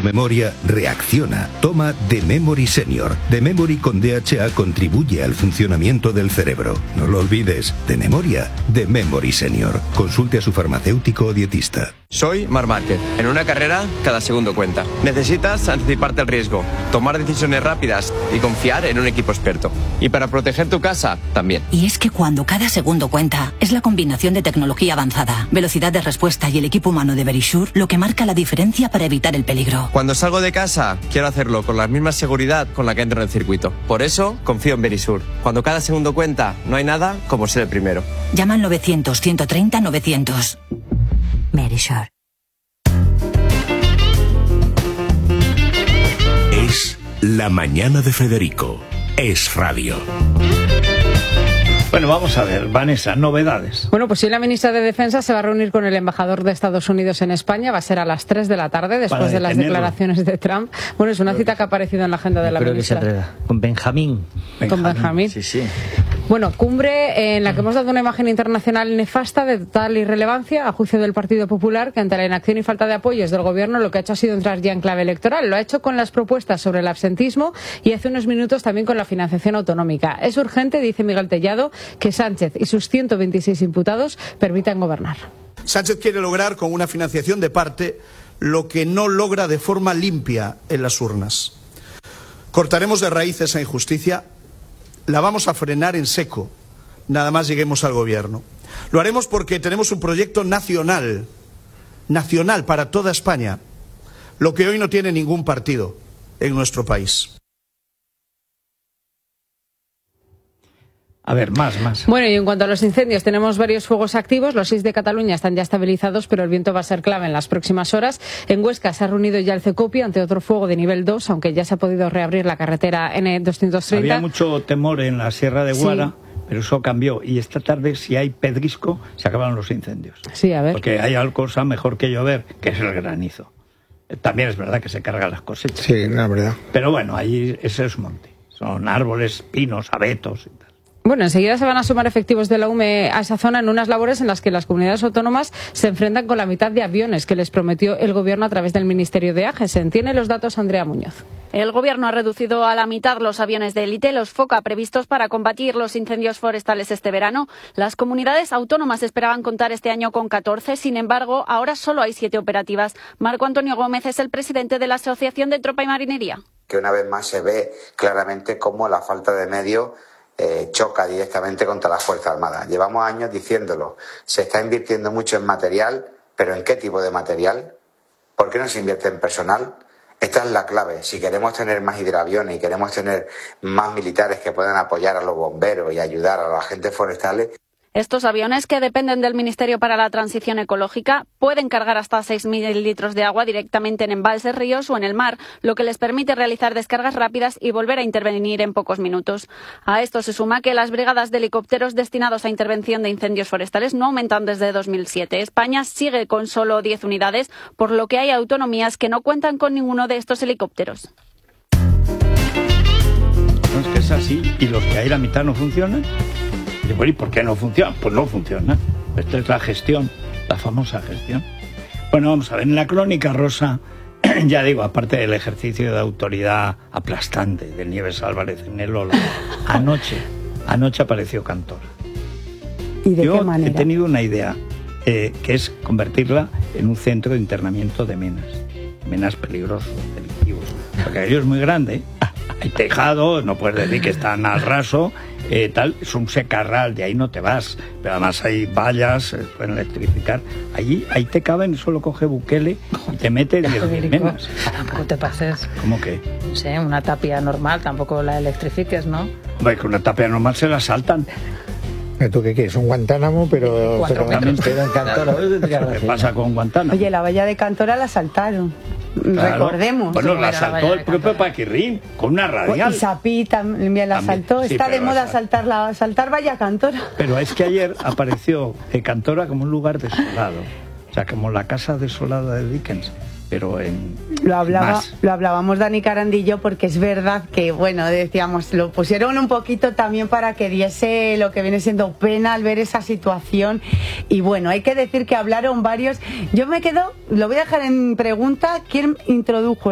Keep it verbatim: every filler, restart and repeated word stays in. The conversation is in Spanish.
memoria reacciona. Toma The Memory Senior. The Memory con D H A contribuye al funcionamiento del cerebro. No lo olvides, de memoria, The Memory Senior. Consulte a su farmacéutico o dietista. Soy Marc Márquez. En una carrera, cada segundo cuenta. Necesitas anticiparte al riesgo, tomar decisiones rápidas y confiar en un equipo experto. Y para proteger tu casa, también. Y es que cuando cada segundo cuenta, es la combinación de tecnología avanzada, velocidad de respuesta y el equipo humano de Verisure lo que marca la diferencia para evitar el peligro. Cuando salgo de casa, quiero hacerlo con la misma seguridad con la que entro en el circuito. Por eso, confío en Verisure. Cuando cada segundo cuenta, no hay nada como ser el primero. Llama al novecientos, ciento treinta, novecientos. Verisure. Es La Mañana de Federico. Es radio. Bueno, vamos a ver, Vanessa, novedades. Bueno, pues sí, la ministra de Defensa se va a reunir con el embajador de Estados Unidos en España. Va a ser a las tres de la tarde, después de las declaraciones de Trump. Bueno, es una cita que ha aparecido en la agenda de la Creo ministra. Que se enreda. Con Benjamín. Con Benjamín. Sí, sí. Bueno, cumbre en la que hemos dado una imagen internacional nefasta de total irrelevancia, a juicio del Partido Popular, que ante la inacción y falta de apoyos del gobierno lo que ha hecho ha sido entrar ya en clave electoral. Lo ha hecho con las propuestas sobre el absentismo y hace unos minutos también con la financiación autonómica. Es urgente, dice Miguel Tellado, que Sánchez y sus ciento veintiséis imputados permitan gobernar. Sánchez quiere lograr con una financiación de parte lo que no logra de forma limpia en las urnas. Cortaremos de raíz esa injusticia, la vamos a frenar en seco, nada más lleguemos al gobierno. Lo haremos porque tenemos un proyecto nacional, nacional para toda España, lo que hoy no tiene ningún partido en nuestro país. A ver, más, más. Bueno, y en cuanto a los incendios, tenemos varios fuegos activos. Los seis de Cataluña están ya estabilizados, pero el viento va a ser clave en las próximas horas. En Huesca se ha reunido ya el CECOPI ante otro fuego de nivel dos, aunque ya se ha podido reabrir la carretera N doscientos treinta. Había mucho temor en la Sierra de Guara, sí, pero eso cambió. Y esta tarde, si hay pedrisco, se acaban los incendios. Sí, a ver. Porque hay algo cosa mejor que llover, que es el granizo. También es verdad que se cargan las cosechas. Sí, la verdad. Pero bueno, ahí ese es monte. Son árboles, pinos, abetos y tal. Bueno, enseguida se van a sumar efectivos de la U M E a esa zona en unas labores en las que las comunidades autónomas se enfrentan con la mitad de aviones que les prometió el Gobierno a través del Ministerio de Agesen. Tiene los datos Andrea Muñoz. El Gobierno ha reducido a la mitad los aviones de élite, los Foca, previstos para combatir los incendios forestales este verano. Las comunidades autónomas esperaban contar este año con catorce, sin embargo, ahora solo hay siete operativas. Marco Antonio Gómez es el presidente de la Asociación de Tropa y Marinería. Que una vez más se ve claramente cómo la falta de medios Eh, choca directamente contra las Fuerzas Armadas. Llevamos años diciéndolo. Se está invirtiendo mucho en material, pero ¿en qué tipo de material? ¿Por qué no se invierte en personal? Esta es la clave. Si queremos tener más hidroaviones y queremos tener más militares que puedan apoyar a los bomberos y ayudar a los agentes forestales. Estos aviones, que dependen del Ministerio para la Transición Ecológica, pueden cargar hasta seis mil litros de agua directamente en embalses, ríos o en el mar, lo que les permite realizar descargas rápidas y volver a intervenir en pocos minutos. A esto se suma que las brigadas de helicópteros destinados a intervención de incendios forestales no aumentan desde dos mil siete. España sigue con solo diez unidades, por lo que hay autonomías que no cuentan con ninguno de estos helicópteros. No, es que es así, y los que hay la mitad no funcionan. Y bueno, ¿y por qué no funciona? Pues no funciona. Esta es la gestión, la famosa gestión. Bueno, vamos a ver, en la crónica rosa, ya digo, aparte del ejercicio de autoridad aplastante de Nieves Álvarez en el Lola, anoche, anoche apareció Cantora. ¿Y de Yo qué manera? he tenido una idea, eh, que es convertirla en un centro de internamiento de menas, menas peligrosos, delictivos, porque aquello es muy grande, hay tejado, no puedes decir que están al raso, eh, tal, es un secarral, de ahí no te vas, pero además hay vallas, se pueden electrificar, allí, ahí te caben, solo coge Bukele y te mete diez mil menas. Tampoco te pases. ¿Cómo que? No sé, una tapia normal, tampoco la electrifiques, ¿no? Hombre, con una tapia normal se la saltan. ¿Tú qué quieres? Un Guantánamo, pero... Cuatro metros. ¿Qué pasa con Guantánamo? Oye, la valla de Cantora la saltaron. Claro. Recordemos. Bueno, la saltó el propio Paquirrín con una radial. Y Sapí también la También, saltó. sí, Está de pero moda esa- saltar la saltar valla Cantora. Pero es que ayer apareció eh, Cantora como un lugar desolado. O sea, como la casa desolada de Dickens, pero en Lo hablaba, más. lo hablábamos Dani Carandillo, porque es verdad que, bueno, decíamos, lo pusieron un poquito también para que diese lo que viene siendo pena al ver esa situación. Y bueno, hay que decir que hablaron varios. Yo me quedo, lo voy a dejar en pregunta, ¿quién introdujo